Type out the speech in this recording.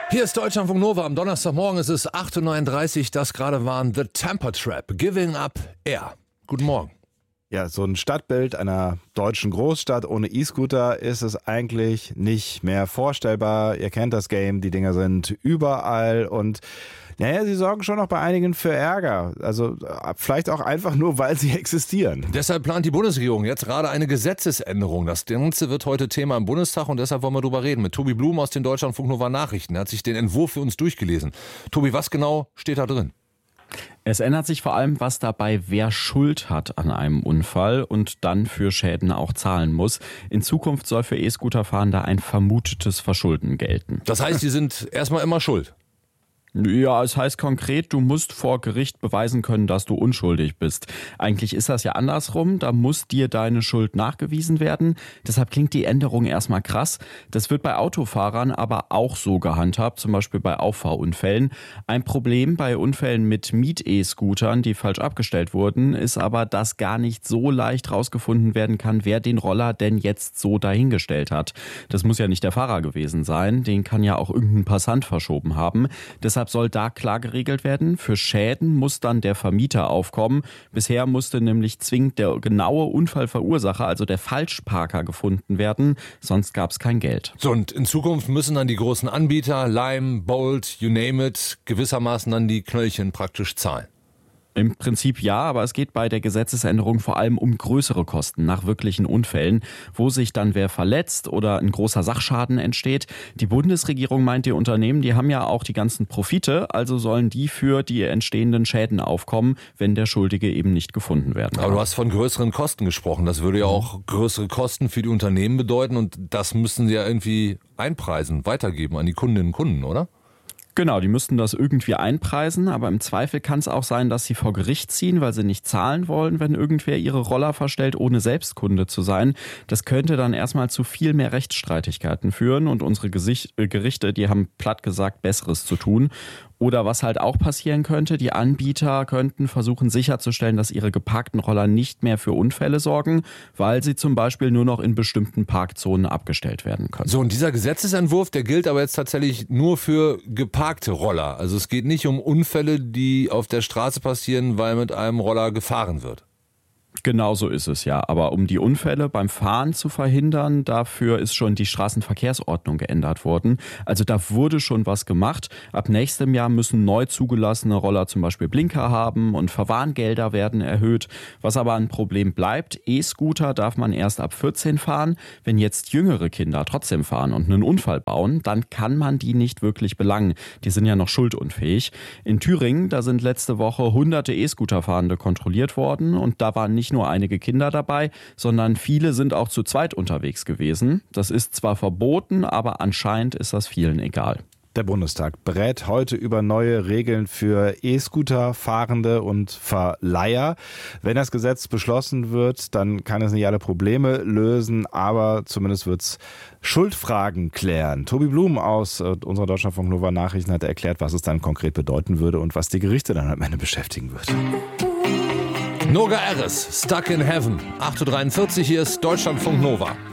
Hier ist Deutschlandfunk Nova. Am Donnerstagmorgen ist es 8.39 Uhr. Das gerade waren The Temper Trap, Giving Up Air. Guten Morgen. Ja, so ein Stadtbild einer deutschen Großstadt ohne E-Scooter ist es eigentlich nicht mehr vorstellbar. Ihr kennt das Game, die Dinger sind überall und naja, sie sorgen schon noch bei einigen für Ärger. Also vielleicht auch einfach nur, weil sie existieren. Deshalb plant die Bundesregierung jetzt gerade eine Gesetzesänderung. Das Ganze wird heute Thema im Bundestag und deshalb wollen wir drüber reden. Mit Tobi Blum aus den Deutschlandfunk Nova Nachrichten. Er hat sich den Entwurf für uns durchgelesen. Tobi, was genau steht da drin? Es ändert sich vor allem, was dabei wer Schuld hat an einem Unfall und dann für Schäden auch zahlen muss. In Zukunft soll für E-Scooter-Fahrende ein vermutetes Verschulden gelten. Das heißt, die sind erstmal immer schuld. Ja, es heißt konkret, du musst vor Gericht beweisen können, dass du unschuldig bist. Eigentlich ist das ja andersrum, da muss dir deine Schuld nachgewiesen werden. Deshalb klingt die Änderung erstmal krass. Das wird bei Autofahrern aber auch so gehandhabt, zum Beispiel bei Auffahrunfällen. Ein Problem bei Unfällen mit Miet-E-Scootern, die falsch abgestellt wurden, ist aber, dass gar nicht so leicht rausgefunden werden kann, wer den Roller denn jetzt so dahingestellt hat. Das muss ja nicht der Fahrer gewesen sein, den kann ja auch irgendein Passant verschoben haben. Deshalb soll da klar geregelt werden. Für Schäden muss dann der Vermieter aufkommen. Bisher musste nämlich zwingend der genaue Unfallverursacher, also der Falschparker, gefunden werden. Sonst gab es kein Geld. So, und in Zukunft müssen dann die großen Anbieter, Lime, Bolt, you name it, gewissermaßen dann die Knöllchen praktisch zahlen. Im Prinzip ja, aber es geht bei der Gesetzesänderung vor allem um größere Kosten nach wirklichen Unfällen, wo sich dann wer verletzt oder ein großer Sachschaden entsteht. Die Bundesregierung meint, die Unternehmen, die haben ja auch die ganzen Profite, also sollen die für die entstehenden Schäden aufkommen, wenn der Schuldige eben nicht gefunden werden kann. Aber du hast von größeren Kosten gesprochen. Das würde ja auch größere Kosten für die Unternehmen bedeuten und das müssen sie ja irgendwie einpreisen, weitergeben an die Kundinnen und Kunden, oder? Genau, die müssten das irgendwie einpreisen, aber im Zweifel kann es auch sein, dass sie vor Gericht ziehen, weil sie nicht zahlen wollen, wenn irgendwer ihre Roller verstellt, ohne selbst Kunde zu sein. Das könnte dann erstmal zu viel mehr Rechtsstreitigkeiten führen und unsere Gerichte, die haben platt gesagt Besseres zu tun. Oder was halt auch passieren könnte, die Anbieter könnten versuchen sicherzustellen, dass ihre geparkten Roller nicht mehr für Unfälle sorgen, weil sie zum Beispiel nur noch in bestimmten Parkzonen abgestellt werden können. So, und dieser Gesetzesentwurf, der gilt aber jetzt tatsächlich nur für geparkte Roller. Also es geht nicht um Unfälle, die auf der Straße passieren, weil mit einem Roller gefahren wird. Genau so ist es ja. Aber um die Unfälle beim Fahren zu verhindern, dafür ist schon die Straßenverkehrsordnung geändert worden. Also da wurde schon was gemacht. Ab nächstem Jahr müssen neu zugelassene Roller zum Beispiel Blinker haben und Verwarngelder werden erhöht. Was aber ein Problem bleibt, E-Scooter darf man erst ab 14 fahren. Wenn jetzt jüngere Kinder trotzdem fahren und einen Unfall bauen, dann kann man die nicht wirklich belangen. Die sind ja noch schuldunfähig. In Thüringen, da sind letzte Woche hunderte E-Scooter-Fahrende kontrolliert worden und da waren nicht nur einige Kinder dabei, sondern viele sind auch zu zweit unterwegs gewesen. Das ist zwar verboten, aber anscheinend ist das vielen egal. Der Bundestag berät heute über neue Regeln für E-Scooter-Fahrende und Verleiher. Wenn das Gesetz beschlossen wird, dann kann es nicht alle Probleme lösen, aber zumindest wird es Schuldfragen klären. Tobi Blum aus unserer Deutschlandfunk Nova Nachrichten hat erklärt, was es dann konkret bedeuten würde und was die Gerichte dann am Ende beschäftigen wird. Noga Eres, Stuck in Heaven. 8.43 Uhr, hier ist Deutschlandfunk Nova.